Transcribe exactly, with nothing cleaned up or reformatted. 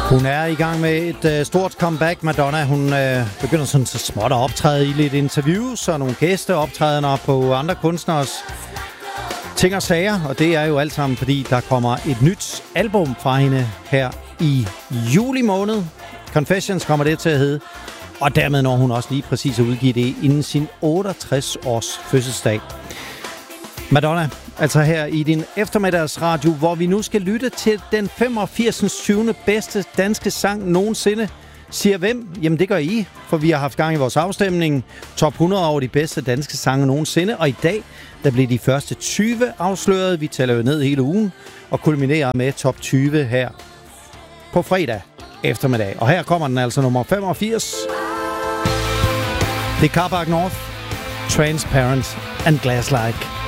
Hun er i gang med et øh, stort comeback, Madonna. Hun øh, begynder sådan så småt at optræde i lidt interviews og nogle gæsteoptrædener på andre kunstners ting og sager. Og det er jo alt sammen, fordi der kommer et nyt album fra hende her i juli måned. Confessions kommer det til at hedde. Og dermed når hun også lige præcis at udgive det inden sin otteogtres års fødselsdag. Madonna, altså her i din eftermiddagsradio, hvor vi nu skal lytte til den femogfirs tyvende bedste danske sang nogensinde. Siger hvem? Jamen det gør I, for vi har haft gang i vores afstemning. Top hundrede over de bedste danske sange nogensinde. Og i dag, der bliver de første tyve afsløret. Vi tæller jo ned hele ugen og kulminerer med top tyve her på fredag eftermiddag. Og her kommer den altså nummer femogfirs. Det er Carpark North, Transparent and Glass-Like.